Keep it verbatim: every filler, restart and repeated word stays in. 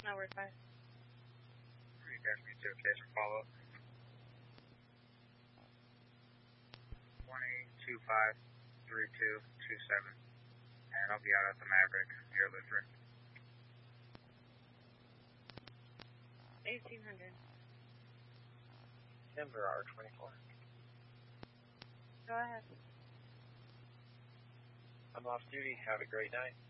No, we're fine. You guys need to okay for follow up. one eight two five three two two seven. And I'll be out at the Maverick near Lutheran. eighteen hundred. Denver R twenty-four. Go ahead. I'm off duty. Have a great night.